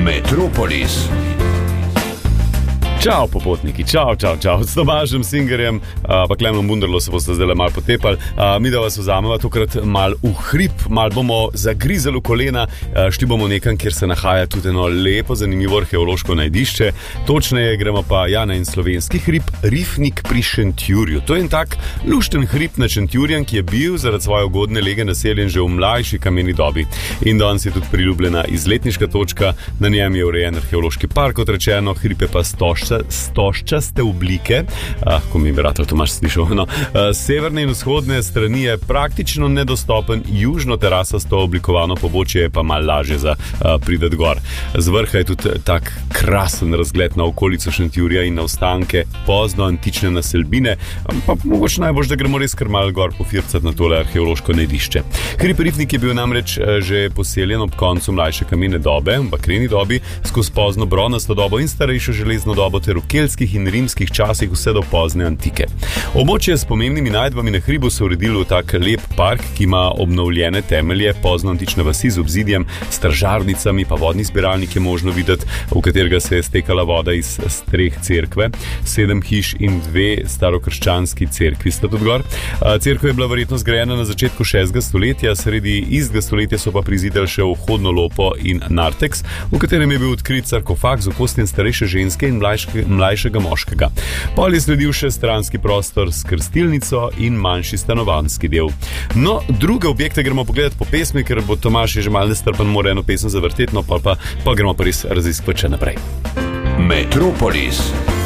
Metropolis. Čau, popotniki, čau. S Tomažem Singerjem, pa Klemnom Bunderlo se boste zdaj malo potepali. Mi da vas vzameva tokrat malo v hrib, malo bomo zagrizali v kolena, šli bomo nekam, kjer se nahaja tudi eno lepo, zanimivo arheološko najdišče. Točneje gremo pa na en slovenski hrib, Rifnik pri Šentjurju. To je en tak lušten hrib na Šentjurjem, ki je bil zaradi svoje ugodne lege naseljen že v mlajši kameni dobi. In danes je tudi priljubljena izletniška točka, na njem je urejen arheološki park, kot rečeno, hrib je pa stožčaste oblike, ko mi bi rad Tomaž slišal, severne in vzhodne strani je praktično nedostopen, južno terasasto oblikovano pobočje je pa malo lažje za prideti gor. Z vrha je tudi tak krasen razgled na okolico Šentjurja in na ostanke pozno antične naselbine, pa mogoče najbolj, da gremo res kar malo gor pofircati na tole arheološko najdišče. Hrib Rifnik je bil namreč že poseljen ob koncu mlajše kamene dobe, v bakreni dobi, skozi pozno bronasto dobo in starejšo železno dobo ter v keltskih in rimskih časih vse do pozne antike. Območje s pomembnimi najdbami na hribu so uredili v tak lep park, ki ima obnovljene temelje, pozno antične vasi z obzidjem, stražarnicami, pa vodni zbiralnik je možno videti, v katerega se je stekala voda iz streh cerkve, 7 hiš in 2 starokrščanski cerkvi sta tudi gor. Cerkev je bila verjetno zgrajena na začetku 6. stoletja, sredi istega stoletja so pa prizidali še vhodno lopo in narteks, v katerem je bil odkrit sarkofag z okostjem starejše ženske in mlajšega moškega. Pol je sledil še stranski prostor s krstilnico in manjši stanovanjski del. No, druge objekte gremo pogledati po pesmi, ker bo Tomaž že malo nestrpen, mora eno pesem zavrteti, no pa gremo pa res raziskovati še naprej. Metropolis.